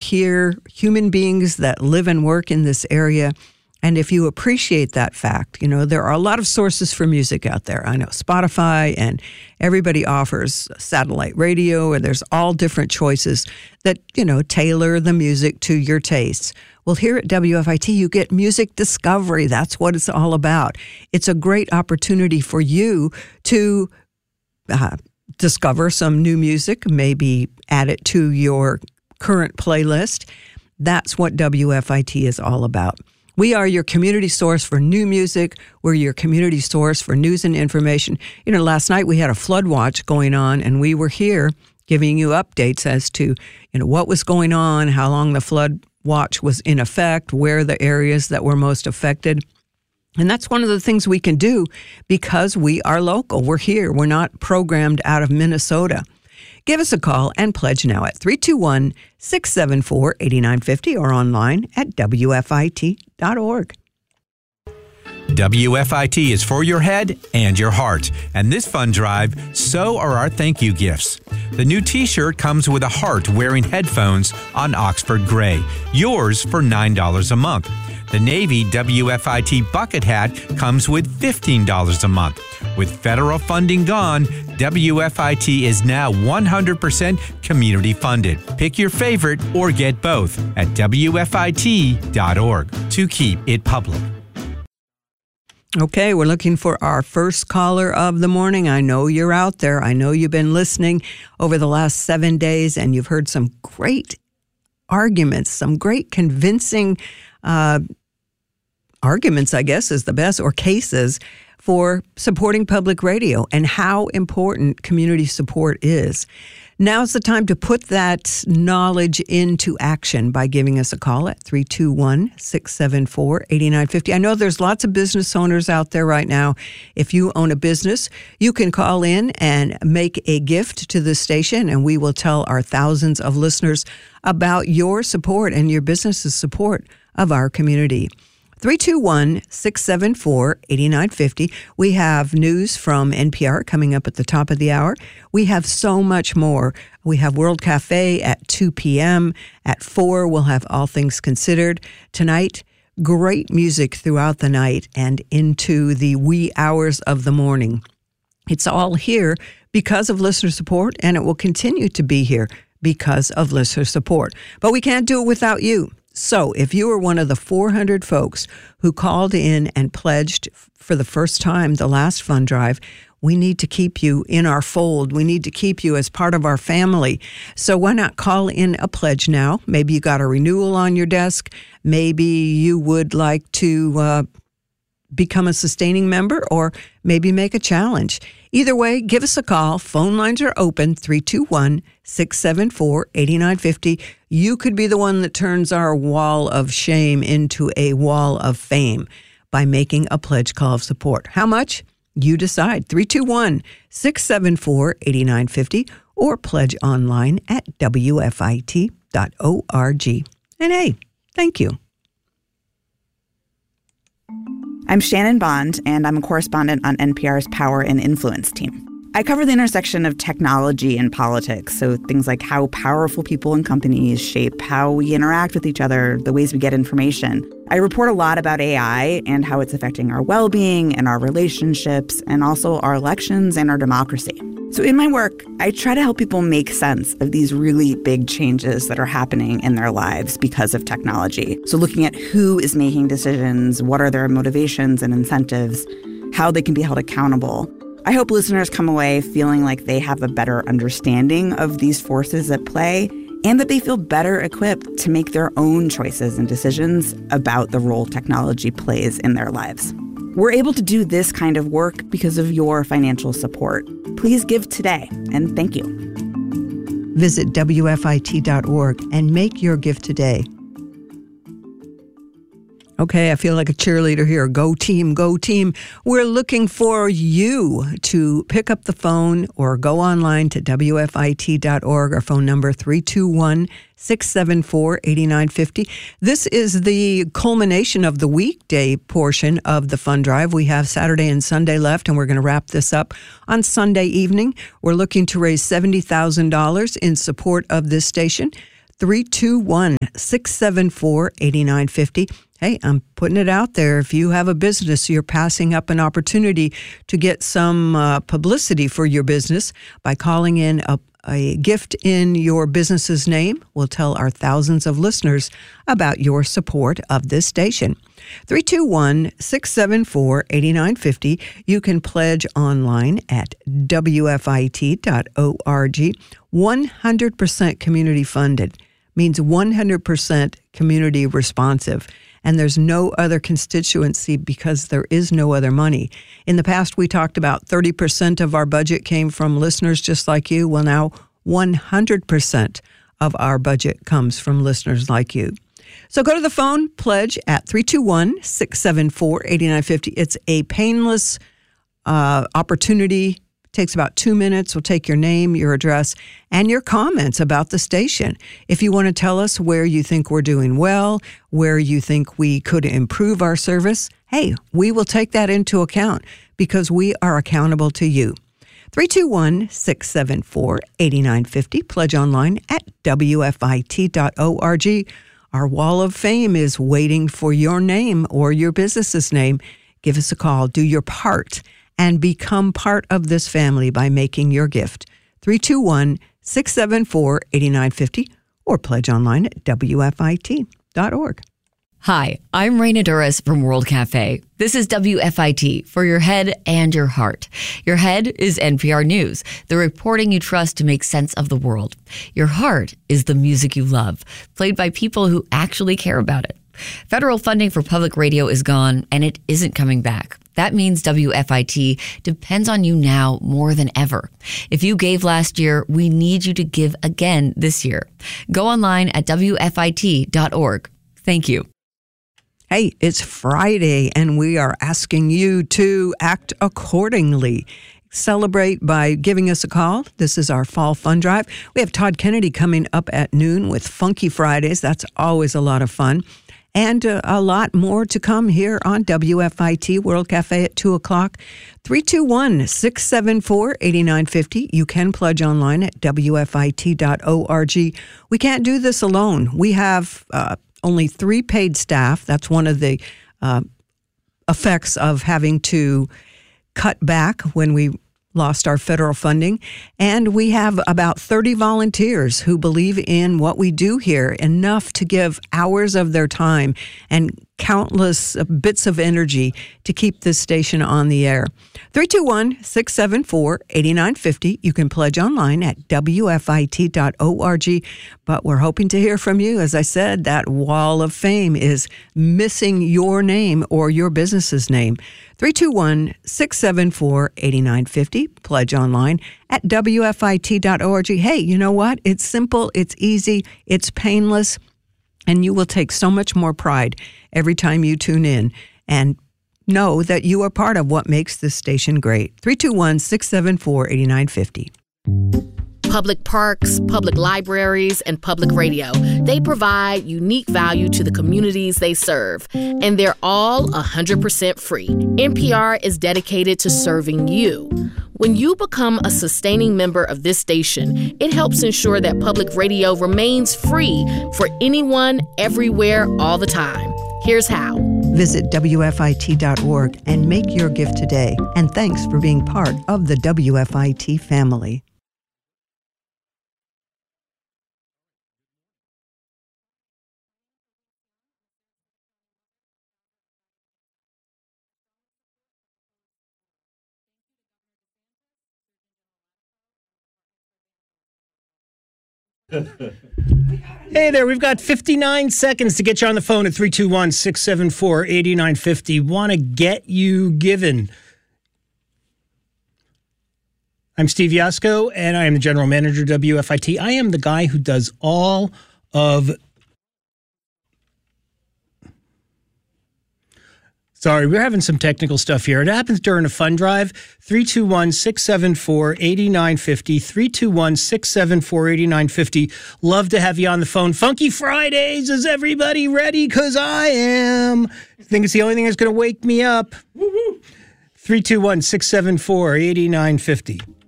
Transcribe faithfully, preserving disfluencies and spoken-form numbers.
hear human beings that live and work in this area. And if you appreciate that fact, you know, there are a lot of sources for music out there. I know Spotify and everybody offers satellite radio, or there's all different choices that, you know, tailor the music to your tastes. Well, here at W F I T, you get music discovery. That's what it's all about. It's a great opportunity for you to uh, discover some new music, maybe add it to your current playlist. That's what W F I T is all about. We are your community source for new music. We're your community source for news and information. You know, last night we had a flood watch going on, and we were here giving you updates as to, you know, what was going on, how long the flood watch was in effect, where the areas that were most affected. And that's one of the things we can do because we are local. We're here. We're not programmed out of Minnesota. Give us a call and pledge now at three two one, six seven four, eight nine five zero or online at W F I T dot org. W F I T is for your head and your heart. And this fund drive, so are our thank you gifts. The new t-shirt comes with a heart wearing headphones on Oxford Gray. Yours for nine dollars a month. The Navy W F I T bucket hat comes with fifteen dollars a month. With federal funding gone, W F I T is now one hundred percent community funded. Pick your favorite or get both at W F I T dot org to keep it public. Okay, we're looking for our first caller of the morning. I know you're out there. I know you've been listening over the last seven days, and you've heard some great arguments, some great convincing uh, arguments, I guess is the best, or cases for supporting public radio and how important community support is. Now's the time to put that knowledge into action by giving us a call at three two one, six seven four, eight nine five zero. I know there's lots of business owners out there right now. If you own a business, you can call in and make a gift to the station, and we will tell our thousands of listeners about your support and your business's support of our community. three two one, six seven four, eight nine five zero. We have news from N P R coming up at the top of the hour. We have so much more. We have World Cafe at two p.m. At four, we'll have All Things Considered. Tonight, great music throughout the night and into the wee hours of the morning. It's all here because of listener support, and it will continue to be here because of listener support. But we can't do it without you. So if you are one of the four hundred folks who called in and pledged for the first time the last fund drive, we need to keep you in our fold. We need to keep you as part of our family. So why not call in a pledge now? Maybe you got a renewal on your desk. Maybe you would like to uh, become a sustaining member, or maybe make a challenge. Either way, give us a call. Phone lines are open, three two one, six seven four, eight nine five zero. You could be the one that turns our wall of shame into a wall of fame by making a pledge call of support. How much? You decide. three two one, six seven four, eight nine five zero or pledge online at W F I T dot org. And hey, thank you. I'm Shannon Bond, and I'm a correspondent on N P R's Power and Influence team. I cover the intersection of technology and politics, so things like how powerful people and companies shape how we interact with each other, the ways we get information. I report a lot about A I and how it's affecting our well-being and our relationships, and also our elections and our democracy. So in my work, I try to help people make sense of these really big changes that are happening in their lives because of technology. So looking at who is making decisions, what are their motivations and incentives, how they can be held accountable. I hope listeners come away feeling like they have a better understanding of these forces at play, and that they feel better equipped to make their own choices and decisions about the role technology plays in their lives. We're able to do this kind of work because of your financial support. Please give today, and thank you. Visit W F I T dot org and make your gift today. Okay, I feel like a cheerleader here. Go team, go team. We're looking for you to pick up the phone or go online to W F I T dot org. Our phone number, three two one, six seven four, eight nine five zero. This is the culmination of the weekday portion of the fund drive. We have Saturday and Sunday left, and we're going to wrap this up on Sunday evening. We're looking to raise seventy thousand dollars in support of this station three two one, six seven four, eight nine five zero. Hey, I'm putting it out there. If you have a business, you're passing up an opportunity to get some uh, publicity for your business by calling in a, a gift in your business's name. We'll tell our thousands of listeners about your support of this station. three two one, six seven four, eight nine five zero. You can pledge online at W F I T dot org. one hundred percent community funded means one hundred percent community responsive. And there's no other constituency because there is no other money. In the past, we talked about thirty percent of our budget came from listeners just like you. Well, now one hundred percent of our budget comes from listeners like you. So go to the phone, pledge at three two one, six seven four, eight nine five zero. It's a painless uh, opportunity. It takes about two minutes. We'll take your name, your address, and your comments about the station. If you want to tell us where you think we're doing well, where you think we could improve our service, hey, we will take that into account because we are accountable to you. three two one, six seven four, eight nine five zero. Pledge online at W F I T dot org. Our wall of fame is waiting for your name or your business's name. Give us a call. Do your part and become part of this family by making your gift. three two one, six seven four, eight nine five zero or pledge online at W F I T dot org. Hi, I'm Raina Duras from World Cafe. This is W F I T for your head and your heart. Your head is N P R News, the reporting you trust to make sense of the world. Your heart is the music you love, played by people who actually care about it. Federal funding for public radio is gone, and it isn't coming back. That means W F I T depends on you now more than ever. If you gave last year, we need you to give again this year. Go online at W F I T dot org. Thank you. Hey, it's Friday, and we are asking you to act accordingly. Celebrate by giving us a call. This is our Fall Fund Drive. We have Todd Kennedy coming up at noon with Funky Fridays. That's always a lot of fun. And uh, a lot more to come here on W F I T World Cafe at two o'clock. three two one, six seven four, eight nine five zero. You can pledge online at W F I T dot org. We can't do this alone. We have uh, only three paid staff. That's one of the uh, effects of having to cut back when we lost our federal funding. And we have about thirty volunteers who believe in what we do here, enough to give hours of their time and countless bits of energy to keep this station on the air. three two one, six seven four, eight nine five zero. You can pledge online at W F I T dot org. But we're hoping to hear from you. As I said, that wall of fame is missing your name or your business's name. three two one, six seven four, eight nine five zero. Pledge online at W F I T dot org. Hey, you know what? It's simple, it's easy, it's painless, and you will take so much more pride every time you tune in and know that you are part of what makes this station great. three two one, six seven four, eight nine five zero. Public parks, public libraries, and public radio. They provide unique value to the communities they serve, and they're all one hundred percent free. N P R is dedicated to serving you. When you become a sustaining member of this station, it helps ensure that public radio remains free for anyone, everywhere, all the time. Here's how. Visit W F I T dot org and make your gift today. And thanks for being part of the W F I T family. Hey there, we've got fifty-nine seconds to get you on the phone at three two one, six seven four, eight nine five zero. Want to get you given. I'm Steve Yasko, and I am the General Manager of W F I T. I am the guy who does all of... Sorry, we're having some technical stuff here. It happens during a fund drive. three two one, six seven four, eight nine five zero. three two one, six seven four, eight nine five zero. Love to have you on the phone. Funky Fridays, is everybody ready? Because I am. I think it's the only thing that's going to wake me up. three two one, six seven four, eight nine five zero.